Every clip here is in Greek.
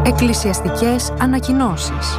Εκκλησιαστικές ανακοινώσεις.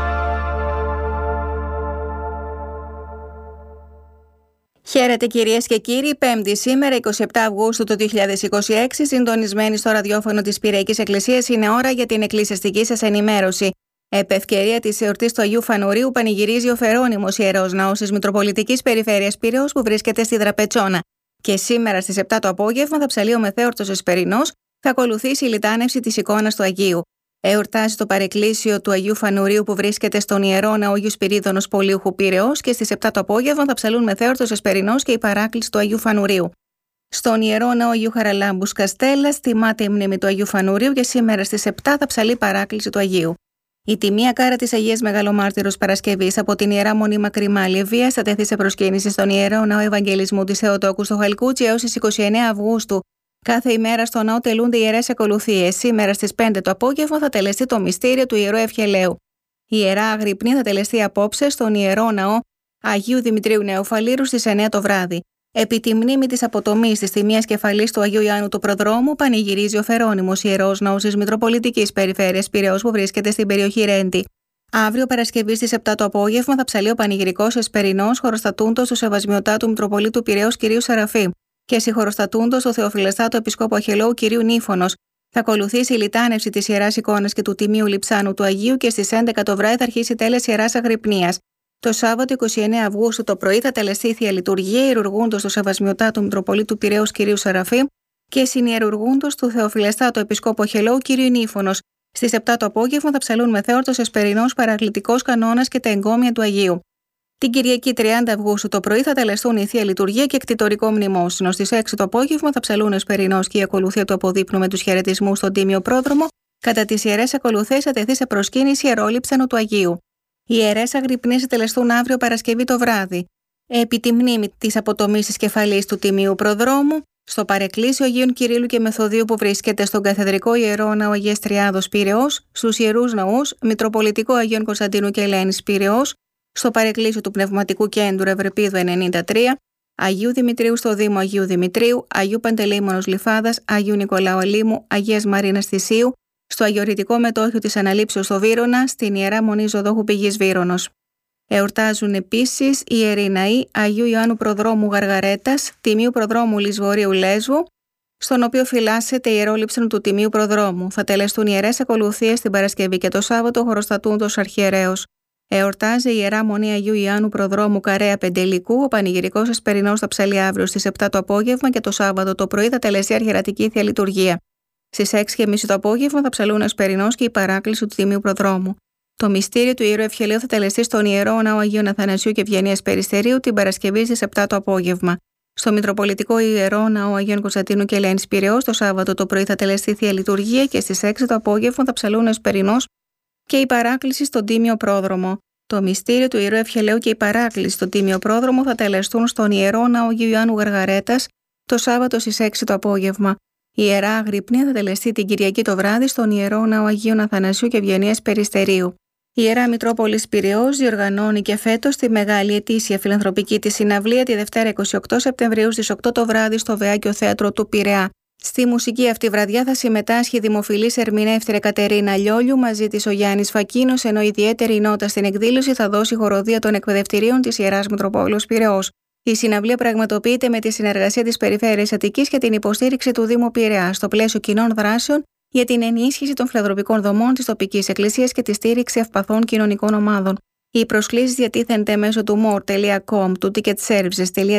Χαίρετε κυρίες και κύριοι, Πέμπτη σήμερα 27 Αυγούστου του 2026, συντονισμένοι στο ραδιόφωνο της Πειραϊκής Εκκλησίας, είναι ώρα για την εκκλησιαστική σας ενημέρωση. Επ' ευκαιρία της εορτής του Αγίου Φανουρίου πανηγυρίζει ο Φερώνυμος Ιερός Ναός της Μητροπολιτικής Περιφέρειας Πειραιώς που βρίσκεται στη Δραπετσόνα. Και σήμερα στις 7 το απόγευμα θα ψαλεί ο Μεθέορτος Εσπερινός, θα ακολουθήσει η λιτάνευση της εικόνας του Αγίου. Εορτάζει το παρεκκλήσιο του Αγίου Φανουρίου που βρίσκεται στον Ιερό Ναό Αγίου Σπυρίδωνος Πολύουχου Πειραιώς και στις 7 το απόγευμα θα ψαλούν Μεθέορτος Εσπερινός και η παράκληση του Αγίου Φανουρίου. Στον Ιερό Ναό Αγίου Χαραλάμπους Καστέλλας τιμάται η μνήμη του Αγίου Φανουρίου και σήμερα στις 7 θα ψαλεί παράκληση του Αγίου. Η τιμία κάρα της Αγίας Μεγαλομάρτυρος Παρασκευής από την Ιερά Μονή Μακρυμάλη Ευβοίας θα τεθεί σε προσκύνηση στον Ιερό Ναό Ευαγγελισμού της Θεοτόκου στο Χαλκούτσι έως τις 29 Αυγούστου. Κάθε ημέρα στο ναό τελούνται ιερές ακολουθίες. Σήμερα στις 5 το απόγευμα θα τελεστεί το μυστήριο του Ιερού Ευχελαίου. Η Ιερά Αγρυπνία θα τελεστεί απόψε στον Ιερό Ναό Αγίου Δημητρίου Νεοφαλήρου στις 9 το βράδυ. Επί τη μνήμη της αποτομής της τιμίας κεφαλής του Αγίου Ιωάννου του Προδρόμου, πανηγυρίζει ο Φερώνυμος Ιερός Ναός της Μητροπολιτικής Περιφέρειας Πειραιώς που βρίσκεται στην περιοχή Ρέντη. Αύριο Παρασκευή στις 7 το απόγευμα θα ψαλεί ο πανηγυρικός Εσπερινός, χωροστατούντος του Σεβασμιωτάτου Μητροπολίτου Πειραιώς κ. Σεραφείμ και συγχωροστατούντος του Θεοφυλεστάτου Επισκόπου Αχαιολόγου κ. Νύφωνος. Θα ακολουθήσει η λιτάνευση της Ιεράς Εικόνας και του Τιμίου Λειψάνου του Αγίου και στις 11 το βράδυ θα αρχίσει η τέλεση Ιεράς Αγρυπνίας. Το Σάββατο 29 Αυγούστου το πρωί θα τελεστεί η Θεία Λειτουργία ιερουργούντος του Σεβασμιωτάτου Μητροπολίτου Πειραιώς κ. Σεραφείμ και συνιερουργούντος του Θεοφυλεστάτου Επισκόπου Αχαιολόγου κ. Νύφωνος. Στις 7 το απόγευμα θα ψαλούν Μεθέορτος Εσπερινός, παρακλητικός κανόνας και τα εγκόμια του Αγίου. Την Κυριακή 30 Αυγούστου το πρωί θα τελεστούν η Θεία Λειτουργία και εκτιτορικό μνημόσυνο. Στις 6 το απόγευμα θα ψαλούν Εσπερινός και η ακολουθία του αποδείπνου με τους χαιρετισμούς στον Τίμιο Πρόδρομο. Κατά τις ιερές ακολουθίες θα τεθεί σε προσκύνηση ιερόλειψανο του Αγίου. Οι ιερές αγρυπνίες θα τελεστούν αύριο Παρασκευή το βράδυ. Επί τη μνήμη της αποτομής της κεφαλής του Τιμίου Προδρόμου, στο παρεκκλήσιο Αγίων Κυρίλλου και Μεθοδίου που βρίσκεται στον Καθεδρικό Ιερό Ναό Αγίας Τριάδος Πειραιώς, στους Ιερούς Ναούς, Μητροπολιτικό Αγίων Κωνσταντίνου και Ελένης Πειραιώς, στο παρεκκλήσιο του Πνευματικού Κέντρου Ευρεπίδου 93, Αγίου Δημητρίου στο Δήμο Αγίου Δημητρίου, Αγίου Παντελεήμονος Λιφάδας, Αγίου Νικολάου Ελίμου, Αγίας Μαρίνας Θησίου, στο Αγιορητικό Μετόχιο της Αναλήψεως στο Βύρωνα, στην Ιερά Μονή Ζωδόχου Πηγής Βύρωνος. Εορτάζουν επίσης οι ιεροί ναοί Αγίου Ιωάννου Προδρόμου Γαργαρέτας, Τιμίου Προδρόμου Λισβορείου Λέσβου, στον οποίο φυλάσσεται η ιερόλειψη του Τιμίου Προδρόμου. Θα τελεστούν ιερές ακολουθίες την Παρασκευή και το Σάββατο χωροστατούντος αρχιερέως. Εορτάζει η Ιερά Μονή Αγίου Ιωάννου Προδρόμου Καρέα Πεντελικού. Ο πανηγυρικός Εσπερινός θα ψαλεί αύριο στις 7 το απόγευμα και το Σάββατο το πρωί θα τελεστεί αρχιερατική Θεία Λειτουργία. Στις 6:30 το απόγευμα θα ψαλούν Εσπερινός και η παράκληση του Τιμίου Προδρόμου. Το μυστήριο του Ιερού Ευχελαίου θα τελεστεί στον Ιερό Ναό Αγίων Αθανασίου και Ευγενίας Περιστερίου την Παρασκευή στις 7 το απόγευμα. Στο Μητροπολιτικό Ιερό Ναό Αγίων Κωνσταντίνου και Ελένης Πειραιώς το Σάββατο το πρωί θα τελεστεί Θεία Λειτουργία και στις 6 το απόγευμα θα ψαλούν Εσπερινός και η παράκληση στον Τίμιο Πρόδρομο. Το μυστήριο του Ιερού Ευχελαίου και η παράκληση στον Τίμιο Πρόδρομο θα τελεστούν στον Ιερό Ναό Αγίου Ιωάννου Γαργαρέτας το Σάββατο στις 6 το απόγευμα. Η Ιερά Αγρυπνία θα τελεστεί την Κυριακή το βράδυ στον Ιερό Ναό Αγίων Αθανασίου και Ευγενίας Περιστερίου. Η Ιερά Μητρόπολης Πειραιώς διοργανώνει και φέτος τη μεγάλη ετήσια φιλανθρωπική της συναυλία τη Δευτέρα 28 Σεπτεμβρίου στις 8 το βράδυ στο Βεάκιο Θέατρο του Πειραιά. Στη μουσική αυτή βραδιά θα συμμετάσχει η δημοφιλής ερμηνεύτρια Κατερίνα Λιόλιου μαζί της ο Γιάννης Φακίνος, ενώ ιδιαίτερη νότα στην εκδήλωση θα δώσει η χοροδία των εκπαιδευτηρίων της Ιεράς Μητροπόλεως Πειραιώς. Η συναυλία πραγματοποιείται με τη συνεργασία της Περιφέρειας Αττικής και την υποστήριξη του Δήμου Πειραιά στο πλαίσιο κοινών δράσεων για την ενίσχυση των φιλανθρωπικών δομών της τοπικής εκκλησίας και τη στήριξη ευπαθών κοινωνικών ομάδων. Οι προσκλήσεις διατίθενται μέσω του more.com, του ticketservices.gr